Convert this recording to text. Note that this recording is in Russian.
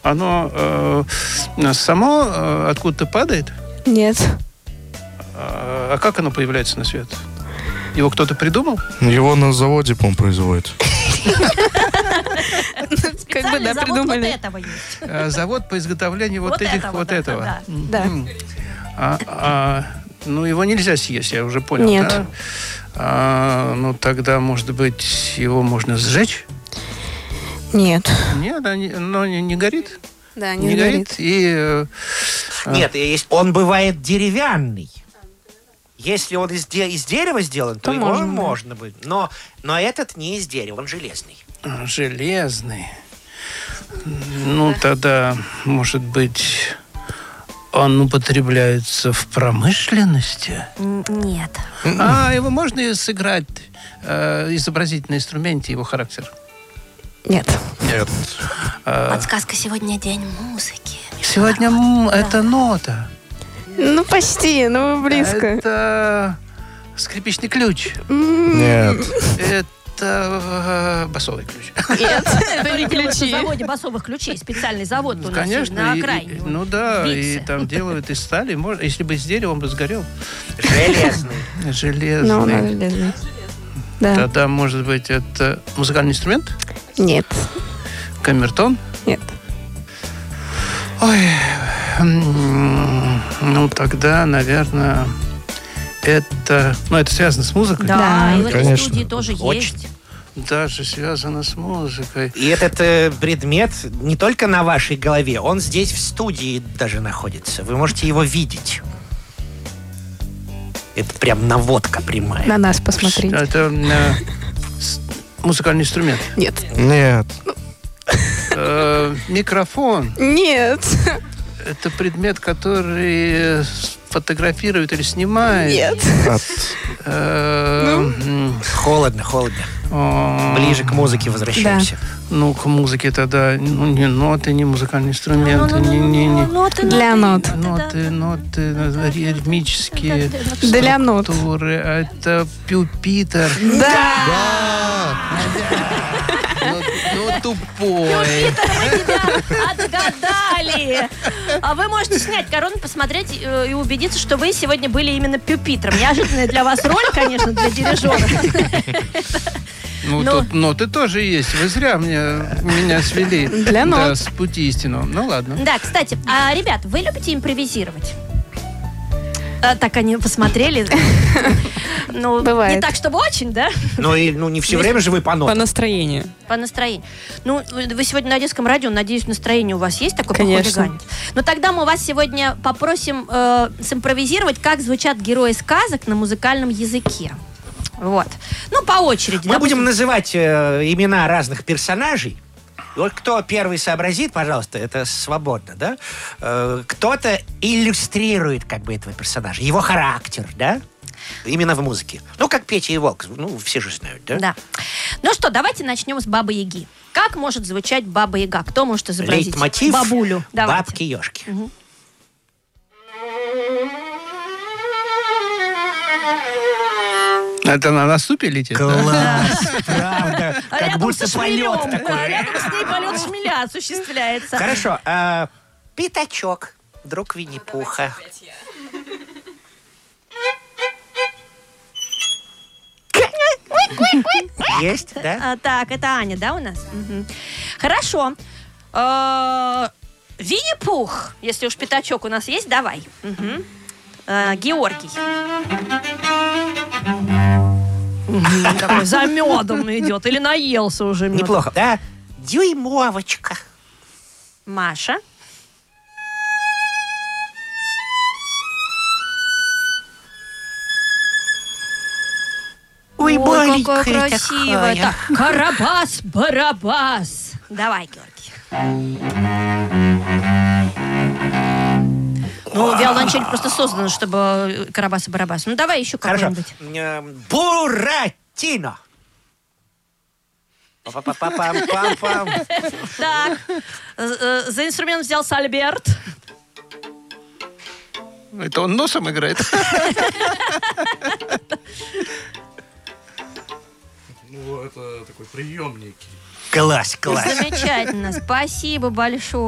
Оно само откуда-то падает? Нет. А как оно появляется на свет? Его кто-то придумал? Его на заводе, по-моему, производят. Как бы, да, Завод придумали. вот этого есть. Завод по изготовлению вот этого. Да. Ну, его нельзя съесть, я уже понял. Нет. Да? Ну, тогда, может быть, его можно сжечь? Нет. Нет, но не горит? Да, не горит. И... Нет, он бывает деревянный. Если он из дерева сделан, то его можно быть. Но этот не из дерева, он железный. Железный. Ну, тогда, может быть, он употребляется в промышленности? Нет. Его можно сыграть, изобразить на инструменте его характер? Нет. Нет. Подсказка: сегодня день музыки. Сегодня это нота. Ну, почти, ну, вы близко. Это скрипичный ключ. Нет. Это басовый ключ. Нет, это не На ключи. заводе басовых ключей. Специальный завод у нас Конечно. есть на окраине. Ну да, и Виксы. там делают из стали. Если бы из дерева, он бы сгорел. Железный. Ну, он Железный. железный. Да. Тогда, может быть, это музыкальный инструмент? Нет. Камертон? Нет. Ой, ну тогда, наверное, это связано с музыкой? Да, Да, и в этой конечно. студии тоже Очень. есть. Даже связано с музыкой. И этот предмет не только на вашей голове, он здесь в студии даже находится. Вы можете его видеть. Это прям наводка прямая. На нас посмотрите. Это музыкальный инструмент. Нет. Нет. Микрофон. Нет. Это предмет, который фотографирует или снимает. Нет. Холодно. Ближе к музыке возвращаемся. Ну, к музыке тогда не ноты, не музыкальные инструменты, не Для нот. ноты ритмические Для нот. структуры. Это пюпитер. Да. Ну, тупой. Мы тебя отгадали. А вы можете снять корону, посмотреть и убедиться, что вы сегодня были именно пюпитром. Неожиданная для вас роль, конечно, для дирижера. Ну, тут ноты тоже есть. Вы зря меня свели. Для да, нот. с пути истинного. Ну, ладно. Да, кстати, ребят, вы любите импровизировать? Так они посмотрели. Ну, Бывает. не так, чтобы очень, да? Ну, не все время же вы по По нотам. настроению. По настроению. Ну, вы сегодня на детском радио, надеюсь, настроение у вас есть такое? Конечно. похулиганить? Но тогда мы вас сегодня попросим симпровизировать, как звучат герои сказок на музыкальном языке. Вот. Ну, по очереди. Мы Допустим, будем называть имена разных персонажей. И вот кто первый сообразит, пожалуйста, это свободно, да? Кто-то иллюстрирует как бы этого персонажа, его характер, да? Именно в музыке. Ну, как Петя и Волк. Ну, все же знают, да? Да. Ну что, давайте начнем с Бабы-Яги. Как может звучать Баба-Яга? Кто может изобразить Лейтмотив бабулю? Давайте. бабки-ешки. Это на наступе летит? Да? Класс, правда. А Как рядом будто со шмелем. полет такой. Да, рядом с ней полет шмеля осуществляется. Хорошо. Пятачок, друг Винни-Пуха. Есть, да? Так, это Аня, да, у нас? Мгм. Хорошо. Винни-Пух, если уж пятачок у нас есть, давай. Мгм. Георгий. Такой за медом идет. Или наелся уже медом. Неплохо. Да? Дюймовочка. Маша. Ой, какая маленькая красивая. такая. Так, Карабас-Барабас. Давай, Георгий. Ну, виолончель просто создана, чтобы Карабас и Барабас. Ну, давай еще Хорошо. какой-нибудь. Буратино. Па-па-па-пам-пам-пам. Так, за инструмент взялся Альберт. Это он носом играет? Ну, это такой приемник. Класс, класс. Замечательно, спасибо большое.